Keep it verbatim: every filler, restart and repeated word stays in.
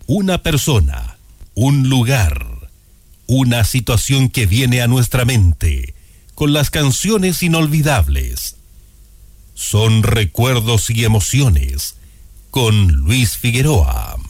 una persona, un lugar, una situación que viene a nuestra mente con las canciones inolvidables. Son recuerdos y emociones con Luis Figueroa.